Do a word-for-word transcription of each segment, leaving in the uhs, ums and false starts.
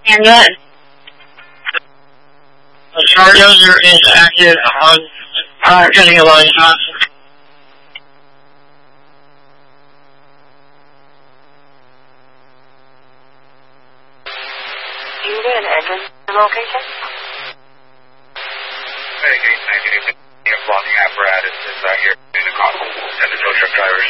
And good. The charge user is active on uh, getting a line on. Do you need an engine location? Medicaid nineteen fifty, blocking apparatus is uh, here in the console. Send the tow truck drivers.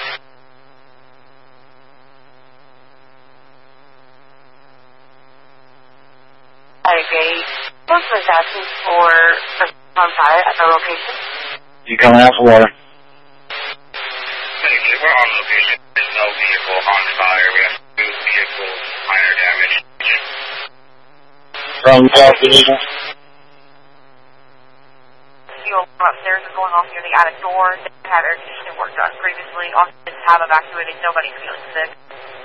Okay. Person is asking for a on fire at the location. You coming out for water? Medicaid, we're on location. There's no vehicle on fire. We have two vehicles, minor damage. From South Division. Fuel upstairs is going off near the attic door. They have air conditioning work done previously. Officers have evacuated. Nobody's feeling sick.